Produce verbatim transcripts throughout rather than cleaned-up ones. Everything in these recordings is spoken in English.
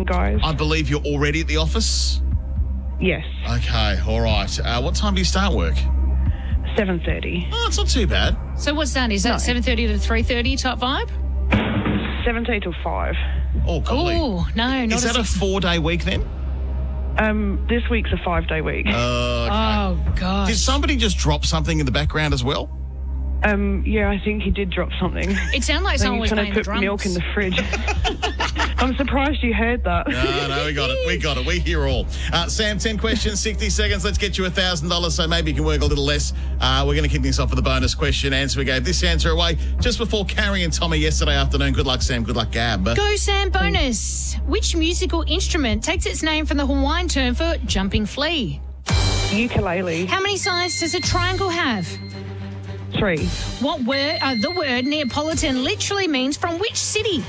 guys. I believe you're already at the office? Yes, Okay, all right. Uh, what time do you start work? seven thirty. Oh, it's not too bad. So what's that? Is that No. seven thirty to three thirty type vibe? seven thirty till five. Oh, golly. Oh, no, not Is that a six- four-day week then? Um, this week's a five-day week. Uh, okay. Oh, gosh. Did somebody just drop something in the background as well? Um, yeah, I think he did drop something. It sounded like I someone think was he's playing going to the put drums. milk in the fridge. I'm surprised you heard that. No, no, we got it. We got it. We hear all. Uh, Sam, ten questions, sixty seconds. Let's get you one thousand dollars, so maybe you can work a little less. Uh, we're going to kick this off with a bonus question answer. We gave this answer away just before Carrie and Tommy yesterday afternoon. Good luck, Sam. Good luck, Gab. Go Sam bonus. Which musical instrument takes its name from the Hawaiian term for jumping flea? Ukulele. How many sides does a triangle have? Three. What word, uh, the word Neapolitan literally means from which city?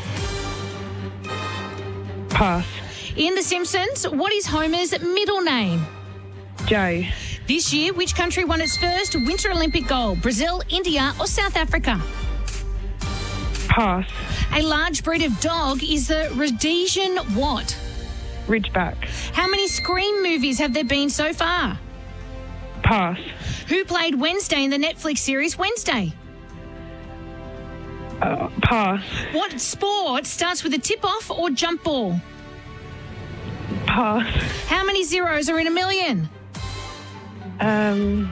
Pass. In The Simpsons, what is Homer's middle name? J. This year, which country won its first Winter Olympic gold? Brazil, India, or South Africa? Pass. A large breed of dog is the Rhodesian what? Ridgeback. How many Scream movies have there been so far? Pass. Who played Wednesday in the Netflix series Wednesday? Uh, pass. What sport starts with a tip-off or jump ball? Pass. How many zeros are in a million? Um,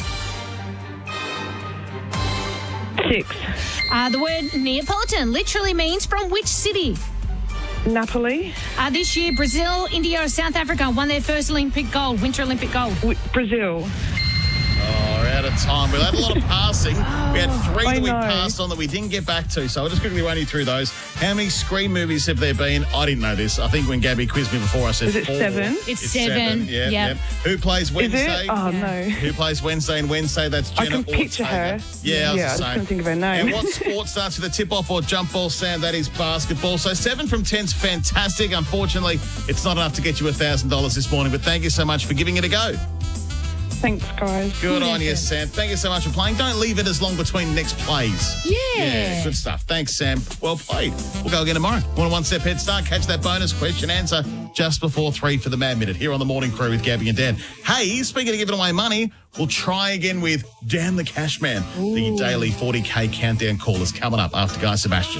six. Uh, the word Neapolitan literally means from which city? Napoli. Uh, this year, Brazil, India, or South Africa won their first Olympic gold, Winter Olympic gold. W- Brazil. Oh, we're out of time. We've had a lot of passing. We had three I that we know. passed on that we didn't get back to, so I'll just quickly run you through those. How many Scream movies have there been? I didn't know this. I think when Gabby quizzed me before, I said Is it four. seven? It's seven. Yeah, Yep. yeah. Who plays Is Wednesday? it? Oh, Yeah. no. Who plays Wednesday and Wednesday? That's I Jenna can picture Ortega. her. Yeah, I was Yeah, the I just same. couldn't think of her name. And what sport starts with a tip-off or jump ball, Sam? That is basketball. So seven from ten's fantastic. Unfortunately, it's not enough to get you one thousand dollars this morning, but thank you so much for giving it a go. Thanks, guys. Good Good on you, effort. Sam. Thank you so much for playing. Don't leave it as long between next plays. Yeah. Yeah, good stuff. Thanks, Sam. Well played. We'll go again tomorrow. Want a one-step head start? Catch that bonus question answer just before three for the Mad Minute here on the Morning Crew with Gabby and Dan. Hey, speaking of giving away money, we'll try again with Dan the Cashman. The daily forty K countdown call is coming up after Guy Sebastian.